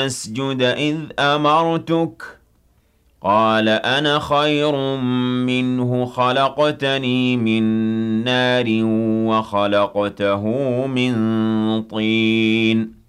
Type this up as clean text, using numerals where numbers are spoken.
أسجد إذ أمرتك قال أنا خير منه خلقتني من نار وخلقته من طين